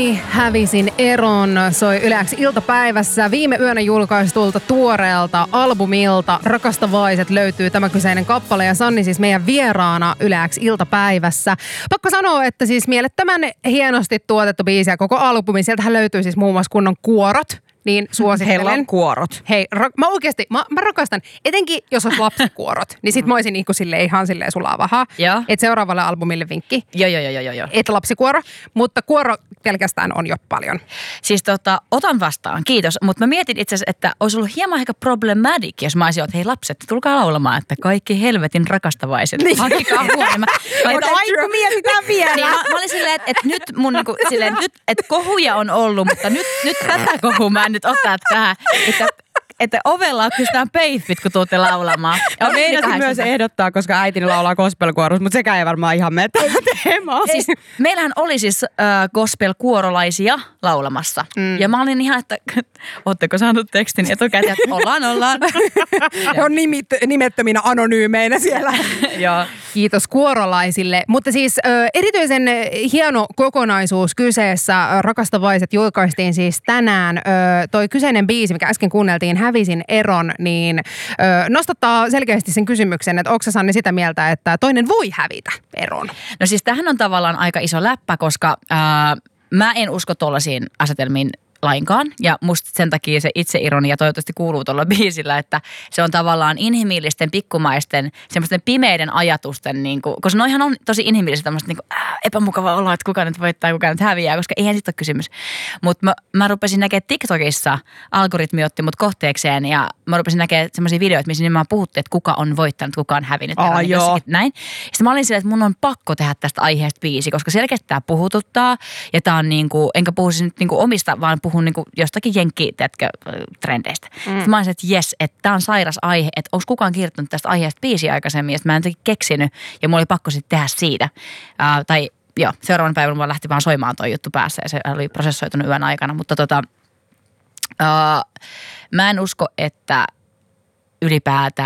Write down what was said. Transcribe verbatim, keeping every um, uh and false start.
Moi, hävisin eron. Soi Yle X iltapäivässä viime yönä julkaistulta tuoreelta albumilta Rakastavaiset löytyy tämä kyseinen kappale ja Sanni siis meidän vieraana Yle X iltapäivässä. Pakko sanoa, että siis mielettömän hienosti tuotettu biisi ja koko albumi. Sieltähän löytyy siis muun muassa kunnon kuorot. Niin suosittelen. Heillä on kuorot. Hei, ra- mä oikeesti, mä, mä rakastan, etenkin jos olisi lapsikuorot, niin sit mä olisin niinku silleen ihan silleen sulavahaa. Että seuraavalle albumille vinkki. Joo, joo, joo, joo, joo. Et lapsikuoro, mutta kuoro pelkästään on jo paljon. Siis tota, otan vastaan, kiitos. Mutta mä mietin itse asiassa, että olisi ollut hieman ehkä problematic, jos mä olisin, että hei lapset, tulkaa laulamaan, että kaikki helvetin rakastavaiset. Niin. Hankkikaa huomioon. Mä, mä, että aiku mietitään vielä. Niin, mä, mä olin silleen, että, että nyt mun niinku, silleen, nyt, että kohuja on ollut, mutta nyt, nyt tätä kohua mä en nyt ottaa tähän, että, että ovella kysytään peifit, kun tuutte laulamaan. Ja meinasin myös ehdottaa, koska äitini laulaa gospelkuorossa, mutta sekään ei varmaan ihan mene teemaan. Siis, meillähän oli siis äh, gospelkuorolaisia laulamassa. Mm. Ja mä olin ihan, että ootteko saanut tekstin etukäteen, että ollaan, ollaan. On nimit, nimettöminä anonyymeinä siellä. Joo. Kiitos kuorolaisille. Mutta siis ö, erityisen hieno kokonaisuus kyseessä. Rakastavaiset julkaistiin siis tänään. Ö, toi kyseinen biisi, mikä äsken kuunneltiin, Hävisin eron, niin ö, nostattaa selkeästi sen kysymyksen, että onko sä, Sanni, sitä mieltä, että toinen voi hävitä eron? No siis tämähän on tavallaan aika iso läppä, koska ää, mä en usko tuollaisiin asetelmiin lainkaan. Ja musta sen takia se itseironia toivottavasti kuuluu tuolla biisillä, että se on tavallaan inhimillisten, pikkumaisten, semmoisten pimeiden ajatusten, niin kuin, koska noihan on tosi inhimillistä tämmöistä niin kuin, äh, epämukavaa olla, että kuka nyt voittaa ja kuka nyt häviää, koska eihän siitä ole kysymys. Mutta mä, mä rupesin näkemään TikTokissa, algoritmi otti mut kohteekseen ja mä rupesin näkemään semmoisia videoita, missä nimenomaan puhuttiin, että kuka on voittanut, kuka on hävinnyt. Aa, niin joo. Näin. Sitten mä olin silleen, että mun on pakko tehdä tästä aiheesta biisi, koska selkeästi tämä puhututtaa ja tää on niin kuin, enkä puhu siis nyt niin kuin omista, vaan puhun niin kuin jostakin jenkki, teetkö, trendeistä. Mm. Sitten mä olisin, että jes, että tää on sairas aihe, että onko kukaan kirjoittanut tästä aiheesta biisiä aikaisemmin, ja mä en jotenkin keksinyt, ja mulla oli pakko sitten tehdä siitä. Uh, tai joo, seuraavan päivän mulla lähti vaan soimaan toi juttu päässä, ja se oli prosessoitunut yön aikana, mutta tota, uh, mä en usko, että ylipäätään